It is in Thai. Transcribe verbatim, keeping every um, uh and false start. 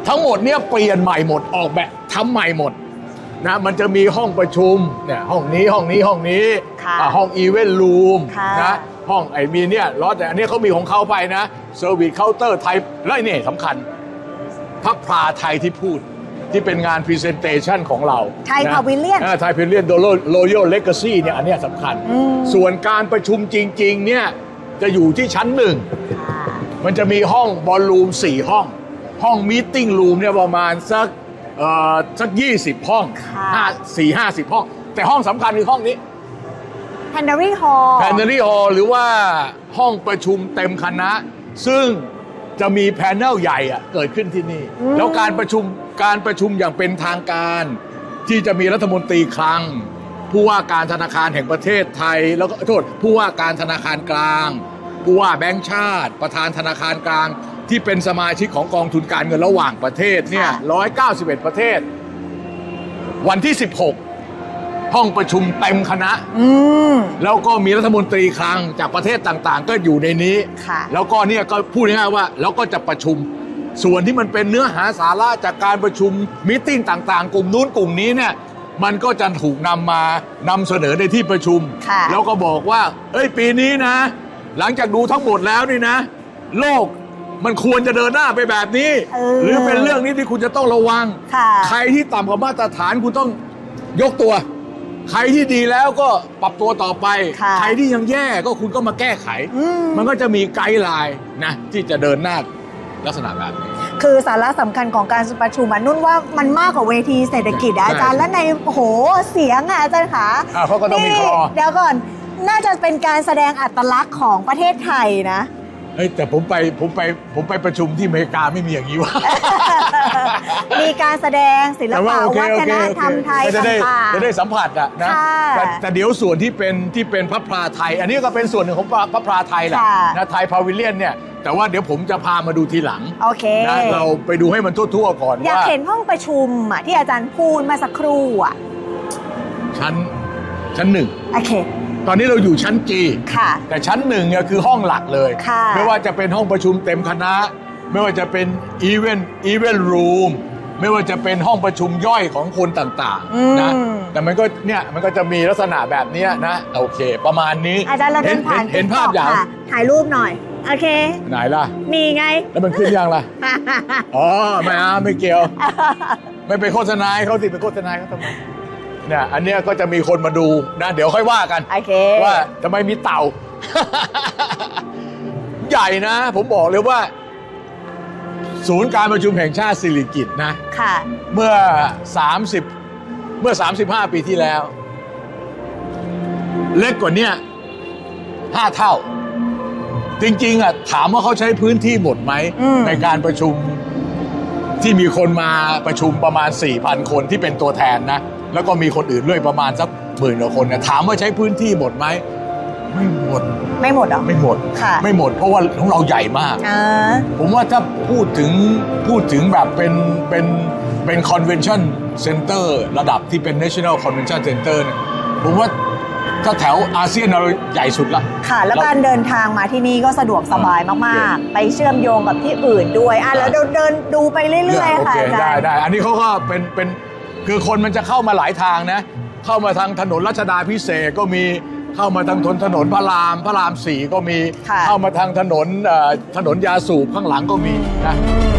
ทั้งหมดเนี่ยเปลี่ยนใหม่หมดออกแบบทำใหม่หมดนะมันจะมีห้องประชุมเนี่ยห้องนี้ห้องนี้ห้องนี้ห้องอีเวนต์รูมนะห้องไอ้มีเนี่ยรถแต่อันนี้เขามีของเขาไปนะเซอร์วิสเคาน์เตอร์ไทยแล้วนี่สำคัญพระพลาไทยที่พูดที่เป็นงานพรีเซนเตชันของเราไทยพาวิเลียนไทยพาวิเลียนโดโลโรยัลเลกาซีเนี่ยอันนี้สำคัญส่วนการประชุมจริงๆเนี่ยจะอยู่ที่ชั้นหนึ่งมันจะมีห้องบอลลูมสี่ห้องห้องมีตติ้งรูมเนี่ยประมาณสักเอ่อสักยี่สิบห้องห้าสี่ห้าสิบห้องแต่ห้องสำคัญคือห้องนี้ Plenary Hall Plenary Hall หรือว่าห้องประชุมเต็มคณะซึ่งจะมีแพนเนลใหญ่อะเกิดขึ้นที่นี่แล้วการประชุมการประชุมอย่างเป็นทางการที่จะมีรัฐมนตรีคลังผู้ว่าการธนาคารแห่งประเทศไทยแล้วก็โทษผู้ว่าการธนาคารกลางผู้ว่าแบงก์ชาติประธานธนาคารกลางที่เป็นสมาชิกของกองทุนการเงินระหว่างประเทศเนี่ยหนึ่งร้อยเก้าสิบเอ็ดประเทศวันที่สิบหกห้องประชุมเต็มคณะแล้วก็มีรัฐมนตรีคลังจากประเทศต่างๆก็อยู่ในนี้แล้วก็เนี่ยก็พูดง่ายๆว่าแล้วก็จะประชุมส่วนที่มันเป็นเนื้อหาสาระจากการประชุมมีตติ้งต่างๆกลุ่มนู้นกลุ่มนี้เนี่ยมันก็จะถูกนำมานำเสนอในที่ประชุมแล้วก็บอกว่าเอ้ยปีนี้นะหลังจากดูทั้งหมดแล้วนี่นะโลกมันควรจะเดินหน้าไปแบบนี้หรือเป็นเรื่องนี้ที่คุณจะต้องระวังใครที่ต่ำกว่ามาตรฐานคุณต้องยกตัวใครที่ดีแล้วก็ปรับตัวต่อไปใครที่ยังแย่ก็คุณก็มาแก้ไขมันก็จะมีไกด์ไลน์นะที่จะเดินหน้าลักษณะแบบนี้คือสาระสำคัญของการประชุมนุ่นว่ามันมากกว่าเวทีเศรษฐกิจอาจารย์และในโหเสียงอ่ะอาจารย์คะเขาก็ต้องมีคลอเดี๋ยวก่อนน่าจะเป็นการแสดงอัตลักษณ์ของประเทศไทยนะเฮ้ยแต่ผมไปผมไปผมไปประชุมที่อเมริกาไม่มีอย่างนี้วะมีการแสดงศิลปะวัฒนธรรมไทยต่างๆจะได้สัมผัสอะนะแต่แต่เดี๋ยวส่วนที่เป็นที่เป็นพระพลาไทยอันนี้ก็เป็นส่วนหนึ่งของพระพลาไทยแหละนะไทยพาวิเลียนเนี่ยแต่ว่าเดี๋ยวผมจะพามาดูทีหลังโอเคนะเราไปดูให้มันทั่วๆก่อนอยากเห็นห้องประชุมอะที่อาจารย์พูดมาสักครู่อะชั้นชั้นหนึ่งโอเคตอนนี้เราอยู่ชั้น G แต่ชั้นหนึ่งเนี่ยคือห้องหลักเลยไม่ว่าจะเป็นห้องประชุมเต็มคณะไม่ว่าจะเป็นอีเวนต์อีเวนต์รูมไม่ว่าจะเป็นห้องประชุมย่อยของคนต่างๆนะแต่มันก็เนี่ยมันก็จะมีลักษณะแบบนี้นะโอเคประมาณนี้อาจารย์เราเดินผ่านเห็นภาพอย่างถ่ายรูปหน่อยโอเคไหนล่ะมีไงแล้วมันขึ้นยังล่ะอ๋อไม่เอาไม่เกี่ยวไม่ไปโฆษณาเขาสิไปโฆษณาเขาทำไมเนี่ยอันเนี้ยก็จะมีคนมาดูนะเดี๋ยวค่อยว่ากันว่าทำไมมีเต่า ใหญ่นะผมบอกเลยว่าศูนย์การประชุมแห่งชาติสิริกิติ์นะเมื่อสามสิบเมื่อสามสิบห้าปีที่แล้วเล็กกว่านี้ห้าเท่าจริงๆอ่ะถามว่าเขาใช้พื้นที่หมดไหมในการประชุมที่มีคนมาประชุมประมาณ สี่พัน คนที่เป็นตัวแทนนะแล้วก็มีคนอื่นด้วยประมาณสักหมื่นกว่าคนนะถามว่าใช้พื้นที่หมดไหมไม่หมดไม่หมดหรอไม่หมดไม่หมดเพราะว่าของเราใหญ่มากผมว่าถ้าพูดถึงพูดถึงแบบเป็นเป็นเป็น convention center ระดับที่เป็น national convention center เนี่ยผมว่าถ้าแถวอาเซียนเราใหญ่สุดละค่ะแล้วการเดินทางมาที่นี่ก็สะดวกสบายมากๆไปเชื่อมโยงกับที่อื่นด้วยอ่ะแล้วเดินดูไปเรื่อยๆค่ะได้ได้อันนี้เขาก็เป็นเป็นคือคนมันจะเข้ามาหลายทางนะเข้ามาทางถนนรัชดาภิเษกก็มีเข้ามาทางถนนพระรามพระรามสี่ก็มีเข้ามาทางถนนถนนยาสูบข้างหลังก็มีนะ